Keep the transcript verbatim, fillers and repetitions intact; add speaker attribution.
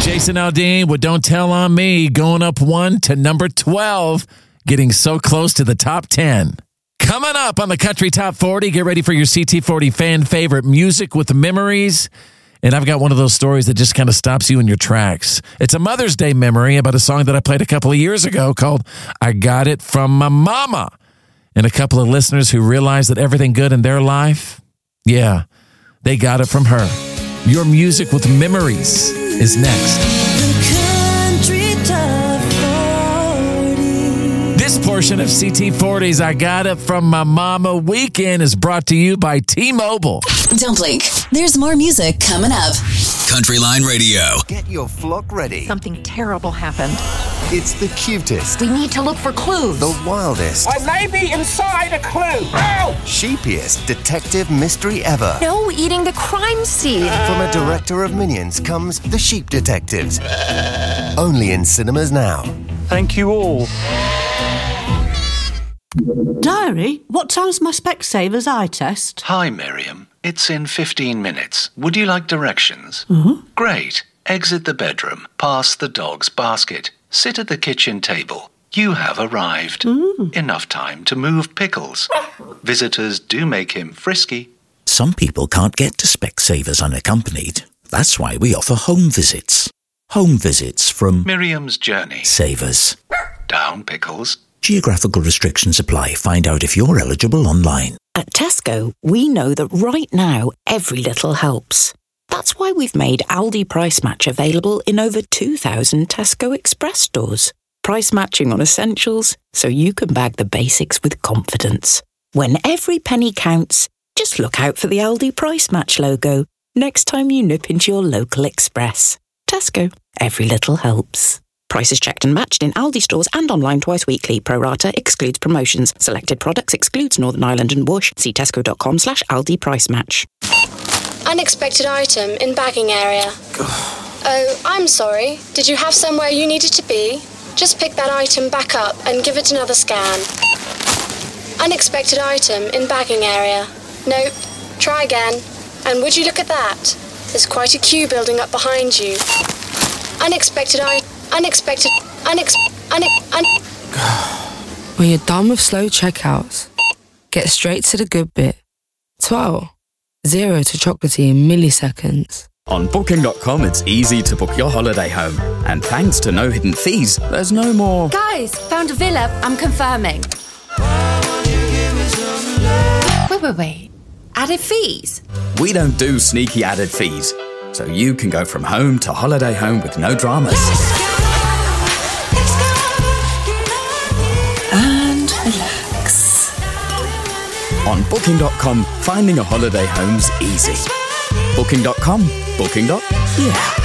Speaker 1: Jason Aldean with Don't Tell on Me, going up one to number twelve, getting so close to the top ten. Coming up on the Country Top forty, get ready for your C T forty fan favorite music with memories. And I've got one of those stories that just kind of stops you in your tracks. It's a Mother's Day memory about a song that I played a couple of years ago called I Got It From My Mama. And a couple of listeners who realized that everything good in their life, yeah, they got it from her. Your music with memories is next. This portion of C T forty's I Got It From My Mama weekend is brought to you by T-Mobile.
Speaker 2: Don't blink. There's more music coming up.
Speaker 3: Countryline Radio.
Speaker 4: Get your flock ready.
Speaker 5: Something terrible happened.
Speaker 4: It's the cutest.
Speaker 5: We need to look for clues.
Speaker 4: The wildest.
Speaker 6: I may be inside a clue. Ow!
Speaker 4: Sheepiest detective mystery ever.
Speaker 5: No eating the crime scene.
Speaker 4: From a director of Minions comes The Sheep Detectives. Only in cinemas now.
Speaker 7: Thank you all.
Speaker 8: Diary, what time's my Specsavers eye test?
Speaker 9: Hi, Miriam. It's in fifteen minutes. Would you like directions?
Speaker 8: Mm-hmm.
Speaker 9: Great. Exit the bedroom, past the dog's basket, sit at the kitchen table. You have arrived.
Speaker 8: Mm.
Speaker 9: Enough time to move Pickles. Visitors do make him frisky.
Speaker 10: Some people can't get to Specsavers unaccompanied. That's why we offer home visits. Home visits from
Speaker 9: Miriam's Journey.
Speaker 10: Savers.
Speaker 9: Down, Pickles.
Speaker 10: Geographical restrictions apply. Find out if you're eligible online.
Speaker 11: At Tesco, we know that right now, every little helps. That's why we've made Aldi Price Match available in over two thousand Tesco Express stores. Price matching on essentials, so you can bag the basics with confidence. When every penny counts, just look out for the Aldi Price Match logo next time you nip into your local Express. Tesco, every little helps. Prices checked and matched in Aldi stores and online twice weekly. Pro rata excludes promotions. Selected products excludes Northern Ireland and Bush. See tesco.com slash Aldi Price Match.
Speaker 12: Unexpected item in bagging area. Oh, I'm sorry. Did you have somewhere you needed to be? Just pick that item back up and give it another scan. Unexpected item in bagging area. Nope. Try again. And would you look at that? There's quite a queue building up behind you. Unexpected item. Unexpected, unex, unex, un...
Speaker 13: When you're done with slow checkouts, get straight to the good bit. twelve. Zero to chocolatey in milliseconds.
Speaker 14: On Booking dot com, it's easy to book your holiday home. And thanks to no hidden fees, there's no more...
Speaker 15: Guys, found a villa. I'm confirming. Wait, wait, wait. Added fees?
Speaker 14: We don't do sneaky added fees. So you can go from home to holiday home with no dramas.
Speaker 11: And relax.
Speaker 14: On Booking dot com, finding a holiday home's easy. Booking dot com. Booking. Yeah.